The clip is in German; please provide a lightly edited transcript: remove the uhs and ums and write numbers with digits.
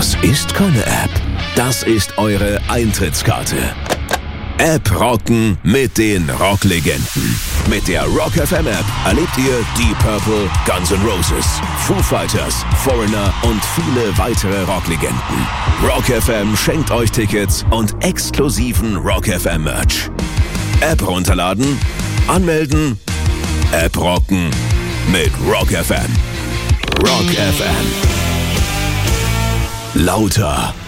Das ist keine App. Das ist eure Eintrittskarte. App rocken mit den Rocklegenden. Mit der Rock FM App erlebt ihr Deep Purple, Guns N' Roses, Foo Fighters, Foreigner und viele weitere Rocklegenden. Rock FM schenkt euch Tickets und exklusiven Rock FM Merch. App runterladen, anmelden, App rocken mit Rock FM. Rock FM. Lauter